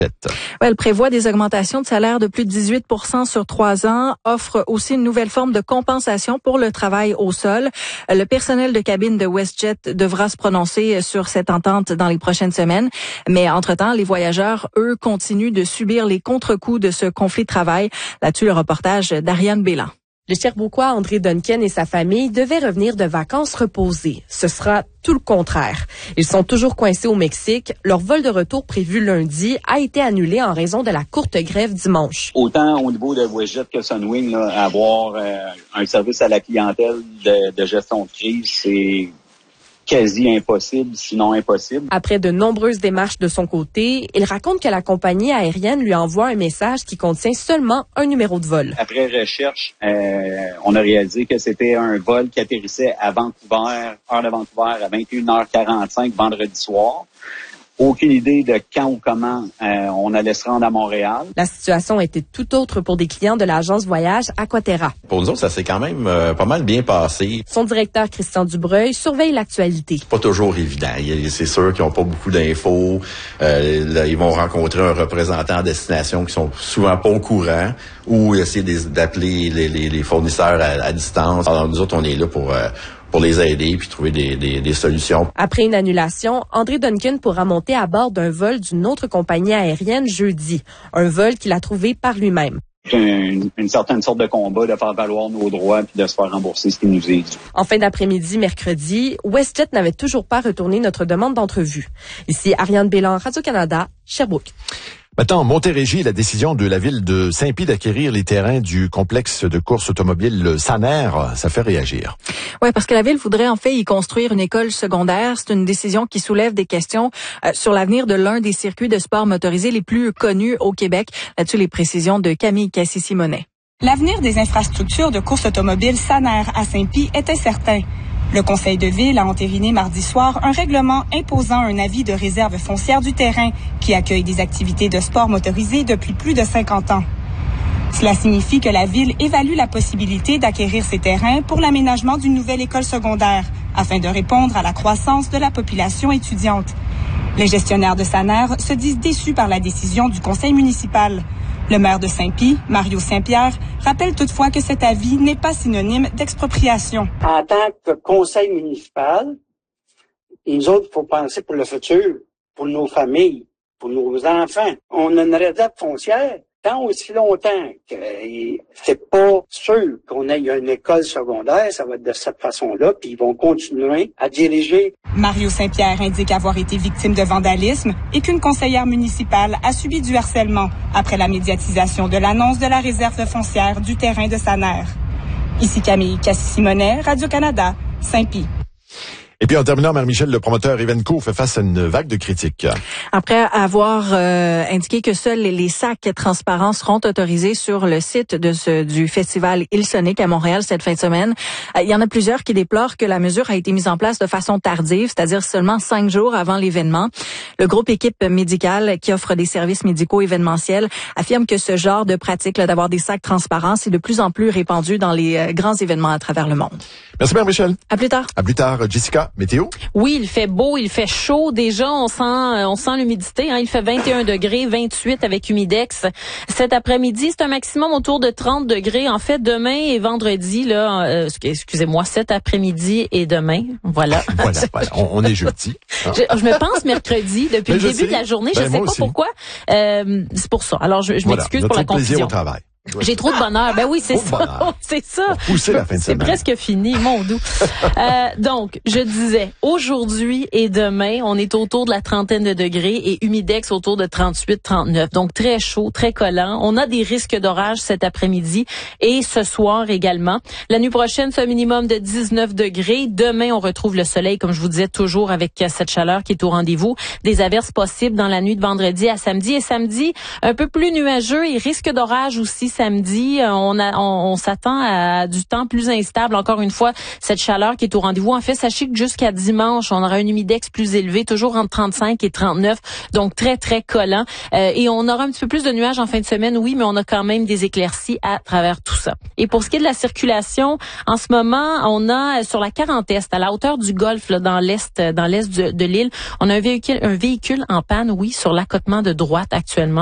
Elle prévoit des augmentations de salaire de plus de 18 % sur 3 ans, offre aussi une nouvelle forme de compensation pour le travail au sol. Le personnel de cabine de WestJet devra se prononcer sur cette entente dans les prochaines semaines. Mais entre-temps, les voyageurs, eux, continuent de subir les contre-coups de ce conflit de travail. Là-dessus, le reportage d'Ariane Bélan. Le Sherbrookois André Duncan et sa famille devaient revenir de vacances reposées. Ce sera tout le contraire. Ils sont toujours coincés au Mexique. Leur vol de retour prévu lundi a été annulé en raison de la courte grève dimanche. Autant au niveau de WestJet que Sunwing, avoir un service à la clientèle de gestion de crise, c'est quasi impossible, sinon impossible. Après de nombreuses démarches de son côté, il raconte que la compagnie aérienne lui envoie un message qui contient seulement un numéro de vol. Après recherche, on a réalisé que c'était un vol qui atterrissait à Vancouver, heure de Vancouver, à 21h45 vendredi soir. Aucune idée de quand ou comment on allait se rendre à Montréal. La situation était tout autre pour des clients de l'agence voyage Aquaterra. Pour nous autres, ça s'est quand même pas mal bien passé. Son directeur, Christian Dubreuil, surveille l'actualité. C'est pas toujours évident. C'est sûr qu'ils n'ont pas beaucoup d'infos. Là, ils vont rencontrer un représentant à destination qui sont souvent pas au courant ou essayer d'appeler les fournisseurs à distance. Alors nous autres, on est là pour les aider puis trouver des solutions. Après une annulation, André Duncan pourra monter à bord d'un vol d'une autre compagnie aérienne jeudi. Un vol qu'il a trouvé par lui-même. Une certaine sorte de combat de faire valoir nos droits puis de se faire rembourser ce qui nous est dû. En fin d'après-midi, mercredi, WestJet n'avait toujours pas retourné notre demande d'entrevue. Ici, Ariane Bélan, Radio-Canada, Sherbrooke. Maintenant, Montérégie, la décision de la ville de Saint-Pie d'acquérir les terrains du complexe de course automobile Saner, ça fait réagir. Oui, parce que la ville voudrait en fait y construire une école secondaire. C'est une décision qui soulève des questions sur l'avenir de l'un des circuits de sport motorisés les plus connus au Québec. Là-dessus, les précisions de Camille Cassis-Simonet. L'avenir des infrastructures de course automobile Saner à Saint-Pie est incertain. Le conseil de ville a entériné mardi soir un règlement imposant un avis de réserve foncière du terrain qui accueille des activités de sport motorisé depuis plus de 50 ans. Cela signifie que la ville évalue la possibilité d'acquérir ces terrains pour l'aménagement d'une nouvelle école secondaire afin de répondre à la croissance de la population étudiante. Les gestionnaires de Saner se disent déçus par la décision du conseil municipal. Le maire de Saint-Pie, Mario Saint-Pierre, rappelle toutefois que cet avis n'est pas synonyme d'expropriation. En tant que conseil municipal, nous autres, il faut penser pour le futur, pour nos familles, pour nos enfants. On a une réserve foncière tant aussi longtemps que c'est pas sûr qu'on ait une école secondaire, ça va être de cette façon-là, puis ils vont continuer à diriger. Mario Saint-Pierre indique avoir été victime de vandalisme et qu'une conseillère municipale a subi du harcèlement après la médiatisation de l'annonce de la réserve foncière du terrain de Saner. Ici Camille Cassis-Simonet, Radio-Canada, Saint-Pie. Et puis en terminant, Marie-Michel, le promoteur Evenco fait face à une vague de critiques. Après avoir indiqué que seuls les sacs transparents seront autorisés sur le site du festival Ilsonic à Montréal cette fin de semaine, il y en a plusieurs qui déplorent que la mesure a été mise en place de façon tardive, c'est-à-dire seulement 5 jours avant l'événement. Le groupe Équipe médicale, qui offre des services médicaux événementiels, affirme que ce genre de pratique là, d'avoir des sacs transparents, c'est de plus en plus répandu dans les grands événements à travers le monde. Merci bien, Michel. À plus tard. À plus tard, Jessica. Météo? Oui, il fait beau, il fait chaud. Déjà, on sent l'humidité. Il fait 21 degrés, 28 avec humidex. Cet après-midi, c'est un maximum autour de 30 degrés. En fait, demain et vendredi, là, excusez-moi, cet après-midi et demain. Voilà. Voilà. On est jeudi. Je me pense mercredi depuis le début de la journée. Je sais pas pourquoi. C'est pour ça. Alors, je m'excuse pour la confusion. Plaisir au travail. J'ai trop de bonheur. Ben oui, c'est ça. C'est ça. Pour pousser la fin de semaine. C'est presque fini, mon doux. Donc, je disais, aujourd'hui et demain, on est autour de la trentaine de degrés et humidex autour de 38-39. Donc, très chaud, très collant. On a des risques d'orage cet après-midi et ce soir également. La nuit prochaine, c'est un minimum de 19 degrés. Demain, on retrouve le soleil, comme je vous disais, toujours avec cette chaleur qui est au rendez-vous. Des averses possibles dans la nuit de vendredi à samedi. Et samedi, un peu plus nuageux et risque d'orage aussi samedi. On s'attend à du temps plus instable. Encore une fois, cette chaleur qui est au rendez-vous. En fait, sachez que jusqu'à dimanche, on aura un humidex plus élevé, toujours entre 35 et 39, donc très, très collant. Et on aura un petit peu plus de nuages en fin de semaine, oui, mais on a quand même des éclaircies à travers tout ça. Et pour ce qui est de la circulation, en ce moment, on a sur la 40 Est, à la hauteur du Golfe, là, dans l'est de l'île, on a un véhicule en panne, oui, sur l'accotement de droite actuellement.